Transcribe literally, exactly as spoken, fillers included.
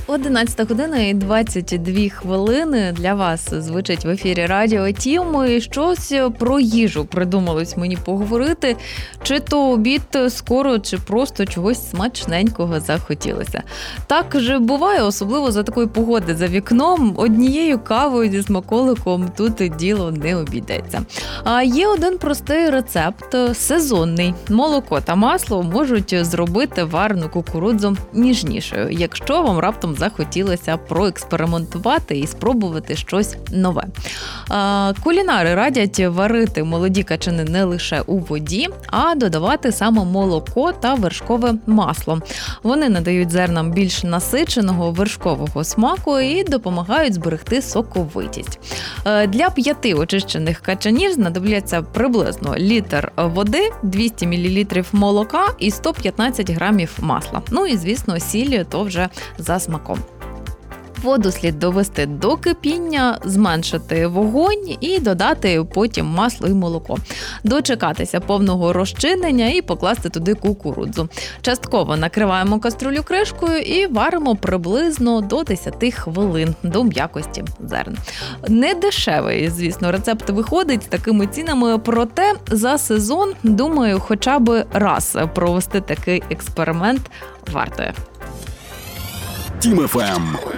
одинадцята година і двадцять дві хвилини для вас звучить в ефірі Радіо Тім. І щось про їжу придумалось мені поговорити. Чи то обід скоро, чи просто чогось смачненького захотілося. Так же буває, особливо за такої погоди за вікном. Однією кавою зі смаколиком тут діло не обійдеться. А є один простий рецепт, сезонний. Молоко та масло можуть зробити варену кукурудзу ніжнішою, якщо вам раптом захотілося проекспериментувати і спробувати щось нове. А, кулінари радять варити молоді качани не лише у воді, а додавати саме молоко та вершкове масло. Вони надають зернам більш насиченого вершкового смаку і допомагають зберегти соковитість. А, для п'яти очищених качанів знадобляться приблизно літр води, двісті мілілітрів молока і сто п'ятнадцять грамів масла. Ну і, звісно, сіль то вже за смаком. Воду слід довести до кипіння, зменшити вогонь і додати потім масло і молоко. Дочекатися повного розчинення і покласти туди кукурудзу. Частково накриваємо каструлю кришкою і варимо приблизно до десять хвилин до м'якості зерн. Не дешевий, звісно, рецепт виходить з такими цінами, проте за сезон, думаю, хоча б раз провести такий експеримент вартує. Тім еф ем.